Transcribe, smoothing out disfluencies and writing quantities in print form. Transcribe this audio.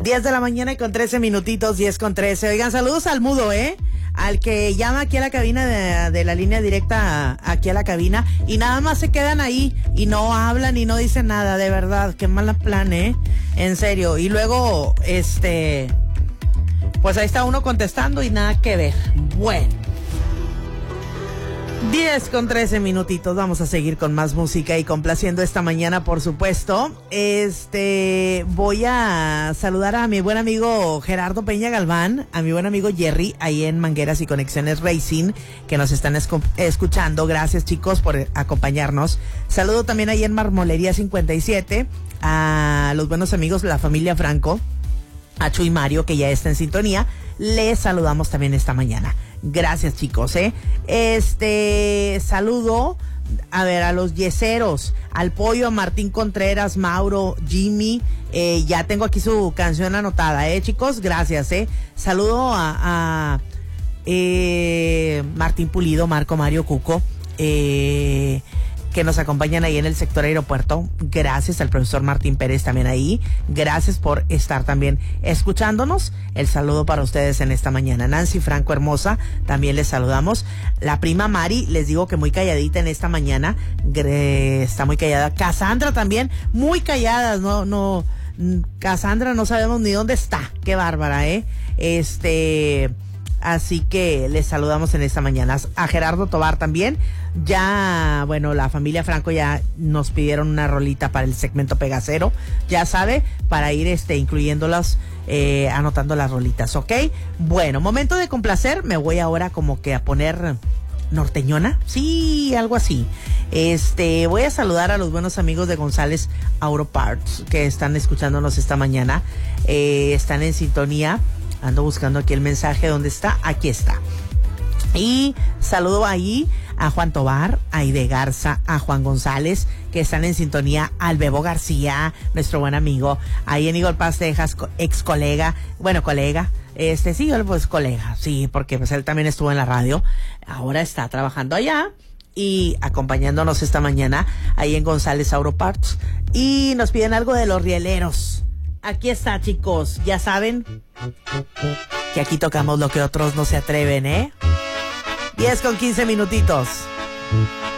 10 de la mañana y con 13 minutitos, 10 con 13. Oigan, saludos al mudo, al que llama aquí a la cabina de la línea directa aquí a la cabina y nada más se quedan ahí y no hablan y no dicen nada, de verdad, qué mala plan, en serio. Y luego, pues ahí está uno contestando y nada que ver. Bueno, 10 con 13 minutitos, vamos a seguir con más música y complaciendo esta mañana, por supuesto. Voy a saludar a mi buen amigo Gerardo Peña Galván, a mi buen amigo Jerry, ahí en Mangueras y Conexiones Racing, que nos están escuchando. Gracias, chicos, por acompañarnos. Saludo también ahí en Marmolería 57, a los buenos amigos de la familia Franco, a Chuy Mario, que ya está en sintonía. Les saludamos también esta mañana. Gracias, chicos, saludo, a ver, a los yeseros, al Pollo, a Martín Contreras, Mauro, Jimmy, ya tengo aquí su canción anotada, chicos, gracias, saludo a Martín Pulido, Marco, Mario, Cuco, que nos acompañan ahí en el sector aeropuerto. Gracias al profesor Martín Pérez también ahí. Gracias por estar también escuchándonos. El saludo para ustedes en esta mañana. Nancy Franco hermosa, también les saludamos. La prima Mari, les digo que muy calladita en esta mañana. Está muy callada. Cassandra también, muy calladas. No, Cassandra no sabemos ni dónde está. Qué bárbara, Así que les saludamos en esta mañana. A Gerardo Tobar también. Ya, bueno, la familia Franco ya nos pidieron una rolita para el segmento Pegacero. Ya sabe, para ir incluyéndolas, anotando las rolitas, ¿ok? Bueno, momento de complacer. Me voy ahora como que a poner norteñona. Sí, algo así. Voy a saludar a los buenos amigos de González Auto Parts que están escuchándonos esta mañana. Están en sintonía. Ando buscando aquí el mensaje. ¿Dónde está? Aquí está. Y saludo ahí a Juan Tobar, a Aide Garza, a Juan González, que están en sintonía, al Bebo García, nuestro buen amigo, ahí en Eagle Pass, Texas, ex colega, sí, pues colega, sí, porque pues él también estuvo en la radio, ahora está trabajando allá y acompañándonos esta mañana ahí en González Auto Parts. Y nos piden algo de los rieleros. Aquí está, chicos, ya saben que aquí tocamos lo que otros no se atreven, 10 con 15 minutitos.